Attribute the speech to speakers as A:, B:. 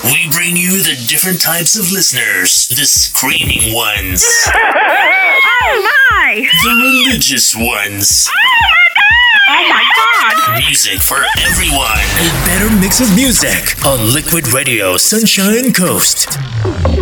A: We bring you the different types of listeners. The screaming ones.
B: Oh my!
A: The religious ones.
B: Oh my god!
A: Music for everyone. A better mix of music on Liquid Radio Sunshine Coast.